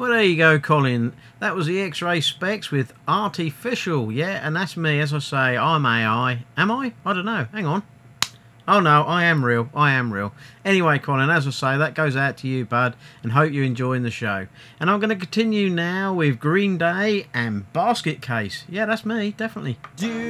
Well, there you go, Colin. That was the X-Ray Specs with Artificial. Yeah, and that's me. As I say, I'm AI. Am I? I don't know. Hang on. Oh no, I am real. I am real. Anyway, Colin, as I say, that goes out to you, bud, and hope you're enjoying the show. And I'm going to continue now with Green Day and Basket Case. Yeah, that's me, definitely.